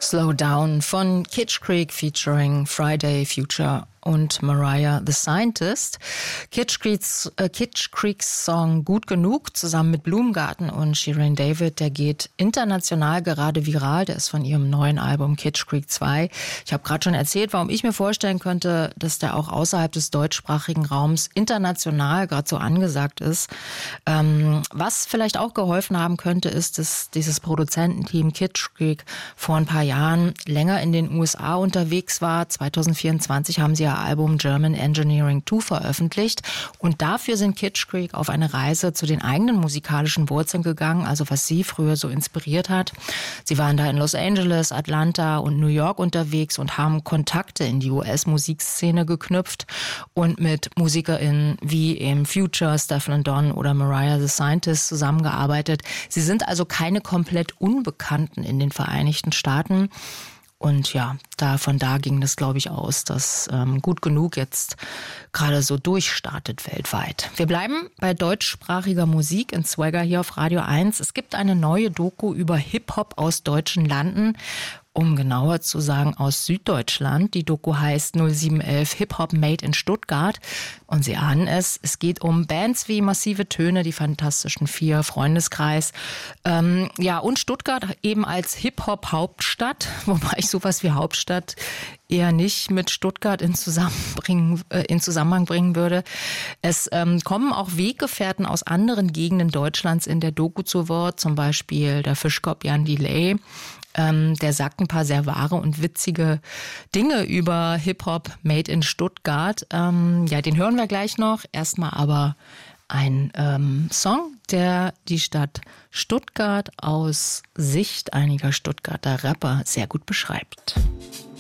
Slow Down von Kitsch Creek featuring Friday Future und Mariah the Scientist. Kitsch Creeks Song Gut Genug zusammen mit Blumengarten und Shirin David, der geht international gerade viral. Der ist von ihrem neuen Album Kitsch Creek 2. Ich habe gerade schon erzählt, warum ich mir vorstellen könnte, dass der auch außerhalb des deutschsprachigen Raums international gerade so angesagt ist. Was vielleicht auch geholfen haben könnte, ist, dass dieses Produzententeam Kitsch Creek vor ein paar Jahren länger in den USA unterwegs war. 2024 haben sie ja Album German Engineering 2 veröffentlicht und dafür sind Kitsch Creek auf eine Reise zu den eigenen musikalischen Wurzeln gegangen, also was sie früher so inspiriert hat. Sie waren da in Los Angeles, Atlanta und New York unterwegs und haben Kontakte in die US-Musikszene geknüpft und mit MusikerInnen wie eben Future, Stefflon Don oder Mariah the Scientist zusammengearbeitet. Sie sind also keine komplett Unbekannten in den Vereinigten Staaten. Und ja, von da ging das, glaube ich, aus, dass Gut Genug jetzt gerade so durchstartet weltweit. Wir bleiben bei deutschsprachiger Musik in Swagger hier auf Radio 1. Es gibt eine neue Doku über Hip-Hop aus deutschen Landen, um genauer zu sagen aus Süddeutschland. Die Doku heißt 0711 Hip-Hop Made in Stuttgart. Und Sie ahnen es, es geht um Bands wie Massive Töne, die Fantastischen Vier, Freundeskreis. Und Stuttgart eben als Hip-Hop-Hauptstadt, wobei ich sowas wie Hauptstadt eher nicht mit Stuttgart in Zusammenhang bringen würde. Es kommen auch Weggefährten aus anderen Gegenden Deutschlands in der Doku zu Wort, zum Beispiel der Fischkopf Jan Delay. Der sagt ein paar sehr wahre und witzige Dinge über Hip-Hop Made in Stuttgart. Den hören wir gleich noch. Erstmal aber ein Song, der die Stadt Stuttgart aus Sicht einiger Stuttgarter Rapper sehr gut beschreibt.